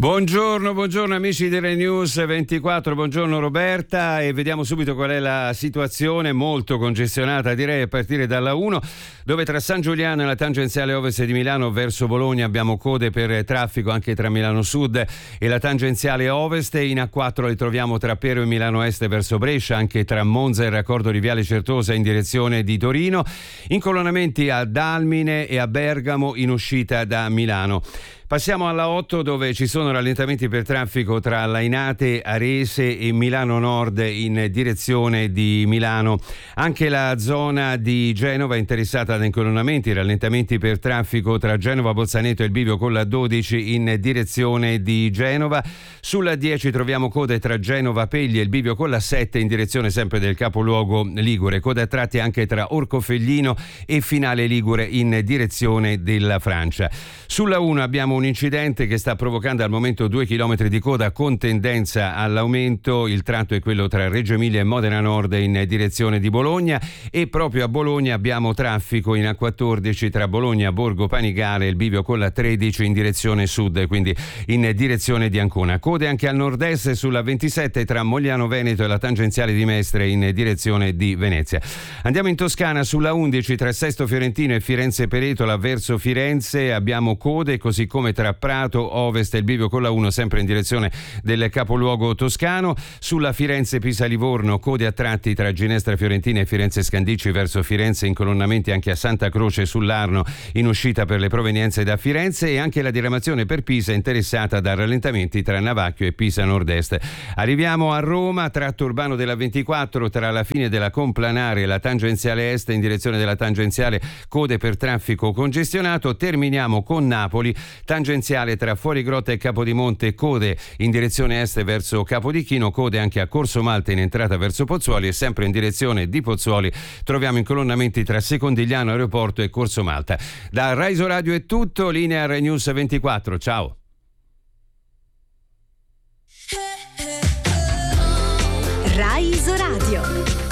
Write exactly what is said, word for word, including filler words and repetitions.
Buongiorno, buongiorno amici delle News ventiquattro, buongiorno Roberta, e vediamo subito qual è la situazione, molto congestionata direi a partire dalla uno, dove tra San Giuliano e la tangenziale ovest di Milano verso Bologna abbiamo code per traffico anche tra Milano Sud e la tangenziale ovest. In A quattro le troviamo tra Pero e Milano Est verso Brescia, anche tra Monza e il raccordo di Viale Certosa in direzione di Torino, incolonnamenti a Dalmine e a Bergamo in uscita da Milano. Passiamo alla otto, dove ci sono rallentamenti per traffico tra Lainate, Arese e Milano Nord in direzione di Milano. Anche la zona di Genova è interessata da incolonnamenti, rallentamenti per traffico tra Genova Bolzaneto e il bivio con la dodici in direzione di Genova. Sulla dieci troviamo code tra Genova Pegli e il bivio con la sette in direzione sempre del capoluogo ligure. Code a tratti anche tra Orcofelino e Finale Ligure in direzione della Francia. Sulla uno abbiamo un incidente che sta provocando al momento due chilometri di coda con tendenza all'aumento. Il tratto è quello tra Reggio Emilia e Modena Nord in direzione di Bologna, e proprio a Bologna abbiamo traffico in A quattordici tra Bologna, Borgo Panigale e il bivio con la tredici in direzione sud, quindi in direzione di Ancona. Code anche al nord-est sulla ventisette tra Mogliano Veneto e la tangenziale di Mestre in direzione di Venezia. Andiamo in Toscana sulla undici tra Sesto Fiorentino e Firenze Peretola verso Firenze abbiamo code, così come tra Prato Ovest e il bivio con la uno sempre in direzione del capoluogo toscano. Sulla Firenze Pisa Livorno code a tratti tra Ginestra Fiorentina e Firenze Scandicci verso Firenze, incolonnamenti anche a Santa Croce sull'Arno in uscita per le provenienze da Firenze, e anche la diramazione per Pisa interessata da rallentamenti tra Navacchio e Pisa Nord-Est. Arriviamo a Roma, tratto urbano della ventiquattro tra la fine della Complanare e la tangenziale est in direzione della tangenziale, code per traffico congestionato. Terminiamo con Napoli, tangenziale tra Fuorigrotta e Capodimonte, code in direzione est verso Capodichino, code anche a Corso Malta in entrata verso Pozzuoli, e sempre in direzione di Pozzuoli troviamo incolonnamenti tra Secondigliano Aeroporto e Corso Malta. Da Raiso Radio è tutto, linea Rai News ventiquattro, ciao. Raiso Radio.